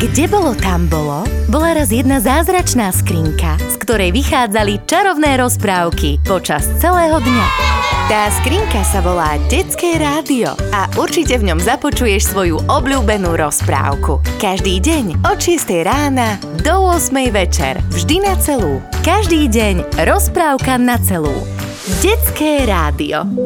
Kde bolo, tam bolo, bola raz jedna zázračná skrinka, z ktorej vychádzali čarovné rozprávky počas celého dňa. Tá skrinka sa volá Detské rádio a určite v ňom započuješ svoju obľúbenú rozprávku. Každý deň od 6 rána do 8 večer, vždy na celú. Každý deň rozprávka na celú. Detské rádio.